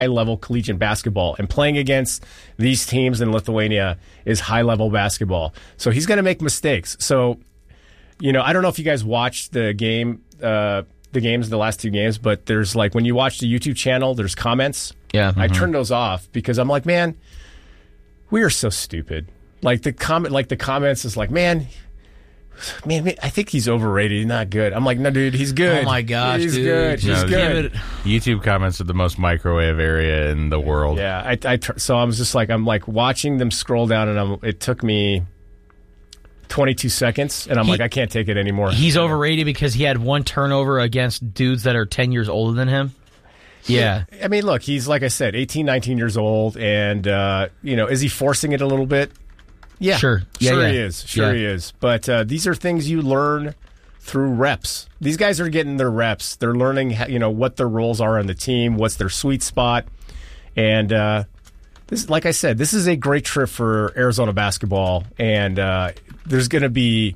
high-level collegiate basketball, and playing against these teams in Lithuania is high-level basketball. So he's going to make mistakes. So, I don't know if you guys watched the last two games, but there's when you watch the YouTube channel, there's comments. Yeah. Mm-hmm. I turned those off because I'm like, man, we are so stupid. The comments is man, I think he's overrated. He's not good. I'm like, no, dude, he's good. Oh my gosh, he's dude. good. He's good. YouTube comments are the most microwave area in the world. Yeah, so I was just I'm watching them scroll down, and it took me 22 seconds, and I'm I can't take it anymore. He's overrated because he had one turnover against dudes that are 10 years older than him. Yeah. I mean, look, he's, like I said, 18, 19 years old, and, is he forcing it a little bit? Yeah. Sure. He is. He is. But these are things you learn through reps. These guys are getting their reps. They're learning, what their roles are on the team, what's their sweet spot. And, this, like I said, this is a great trip for Arizona basketball, and there's going to be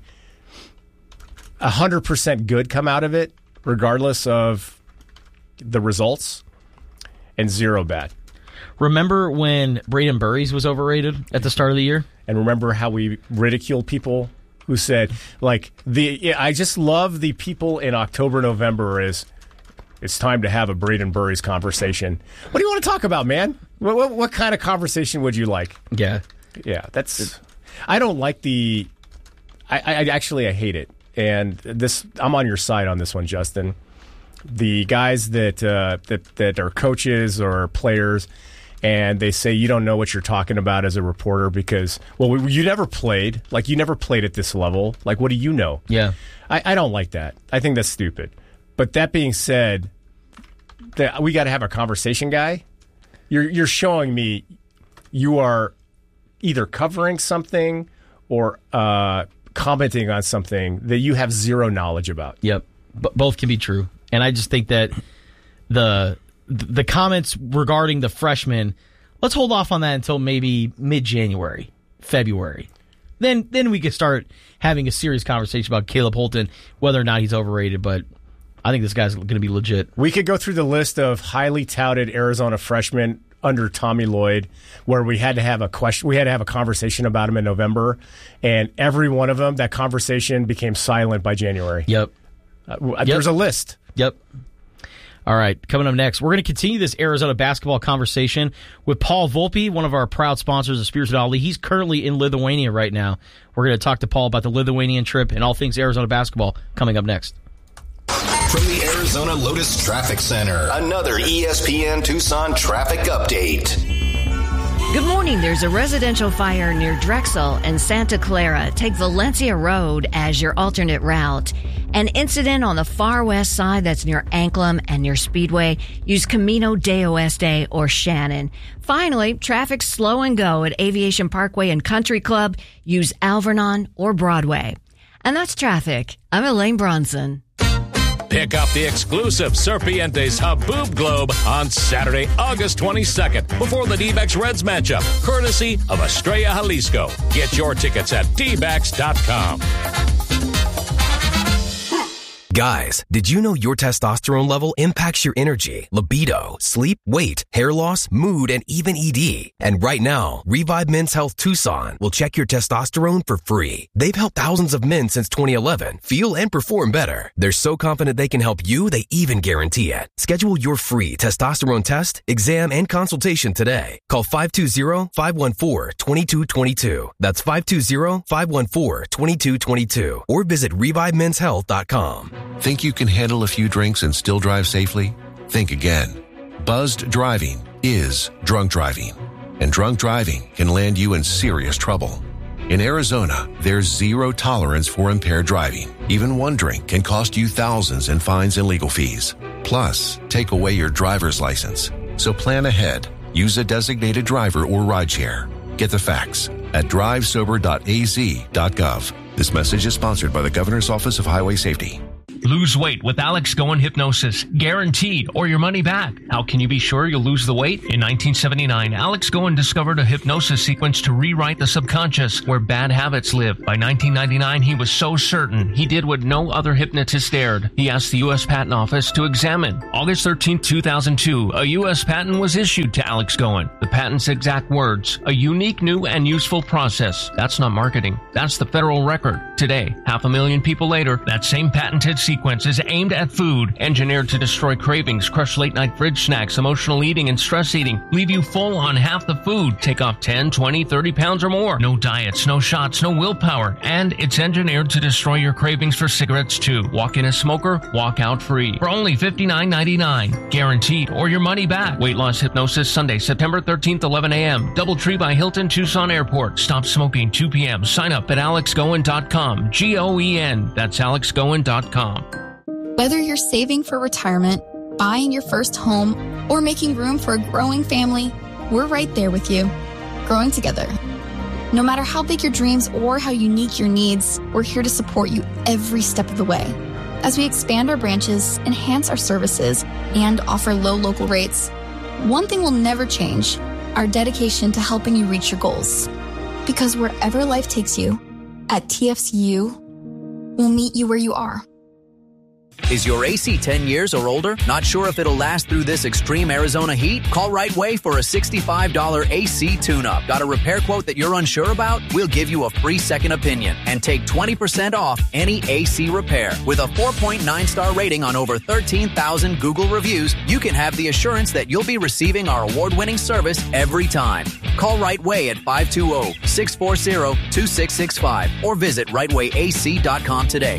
100% good come out of it, regardless of the results, and 0 bad. Remember when Braden Burries was overrated at the start of the year? And remember how we ridiculed people who said, I just love the people in October, November it's time to have a Braden Burries conversation. What do you want to talk about, man? What kind of conversation would you like? Yeah. Yeah, I don't like I hate it. And I'm on your side on this one, Justin. The guys that are coaches or players, and they say you don't know what you're talking about as a reporter because, you never played. You never played at this level. What do you know? Yeah. I don't like that. I think that's stupid. But that being said, that we got to have a conversation, guy. You're showing me you are either covering something or commenting on something that you have 0 knowledge about. Yep. Both can be true. And I just think that the comments regarding the freshmen, let's hold off on that until maybe mid-January, February. Then we could start having a serious conversation about Caleb Holton, whether or not he's overrated. But I think this guy's going to be legit. We could go through the list of highly touted Arizona freshmen under Tommy Lloyd, where we had to have a conversation about him in November, and every one of them, that conversation became silent by January. Yep. There's a list. Yep. All right, coming up next, we're going to continue this Arizona basketball conversation with Paul Volpe, one of our proud sponsors of Spears Donnelly. He's currently in Lithuania right now. We're going to talk to Paul about the Lithuanian trip and all things Arizona basketball coming up next. From the Arizona Lotus Traffic Center, another ESPN Tucson traffic update. Good morning. There's a residential fire near Drexel and Santa Clara. Take Valencia Road as your alternate route. An incident on the far west side that's near Anklam and near Speedway. Use Camino de Oeste or Shannon. Finally, traffic's slow and go at Aviation Parkway and Country Club. Use Alvernon or Broadway. And that's traffic. I'm Elaine Bronson. Pick up the exclusive Serpientes Haboob Globe on Saturday, August 22nd, before the D-backs Reds matchup, courtesy of Estrella Jalisco. Get your tickets at dbacks.com. Guys, did you know your testosterone level impacts your energy, libido, sleep, weight, hair loss, mood, and even ED? And right now, Revive Men's Health Tucson will check your testosterone for free. They've helped thousands of men since 2011 feel and perform better. They're so confident they can help you, they even guarantee it. Schedule your free testosterone test, exam, and consultation today. Call 520-514-2222. That's 520-514-2222. Or visit ReviveMen'sHealth.com. Think you can handle a few drinks and still drive safely? Think again. Buzzed driving is drunk driving, and drunk driving can land you in serious trouble. In Arizona, there's zero tolerance for impaired driving. Even one drink can cost you thousands in fines and legal fees. Plus, take away your driver's license. So plan ahead. Use a designated driver or rideshare. Get the facts at drivesober.az.gov. This message is sponsored by the Governor's Office of Highway Safety. Lose weight with Alex Goen Hypnosis. Guaranteed, or your money back. How can you be sure you'll lose the weight? In 1979, Alex Goen discovered a hypnosis sequence to rewrite the subconscious where bad habits live. By 1999, he was so certain he did what no other hypnotist dared. He asked the U.S. Patent Office to examine. August 13, 2002, a U.S. patent was issued to Alex Goen. The patent's exact words, a unique, new, and useful process. That's not marketing. That's the federal record. Today, 500,000 people later, that same patented sequence is aimed at food, engineered to destroy cravings, crush late-night fridge snacks, emotional eating, and stress eating, leave you full on half the food, take off 10, 20, 30 pounds or more. No diets, no shots, no willpower, and it's engineered to destroy your cravings for cigarettes too. Walk in as smoker, walk out free. For only $59.99. Guaranteed, or your money back. Weight loss hypnosis Sunday, September 13th, 11 a.m. Doubletree by Hilton Tucson Airport. Stop smoking 2 p.m. Sign up at alexgoen.com. G-O-E-N. That's alexgoen.com. Whether you're saving for retirement, buying your first home, or making room for a growing family, we're right there with you, growing together. No matter how big your dreams or how unique your needs, we're here to support you every step of the way. As we expand our branches, enhance our services, and offer low local rates, one thing will never change: our dedication to helping you reach your goals. Because wherever life takes you, at TFCU, we'll meet you where you are. Is your AC 10 years or older? Not sure if it'll last through this extreme Arizona heat? Call Right Way for a $65 AC tune-up. Got a repair quote that you're unsure about? We'll give you a free second opinion and take 20% off any AC repair. With a 4.9-star rating on over 13,000 Google reviews, you can have the assurance that you'll be receiving our award-winning service every time. Call Right Way at 520-640-2665 or visit rightwayac.com today.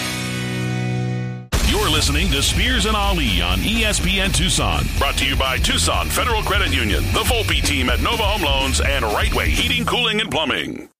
You're listening to Spears and Ali on ESPN Tucson. Brought to you by Tucson Federal Credit Union, the Volpe team at Nova Home Loans, and Right Way Heating, Cooling, and Plumbing.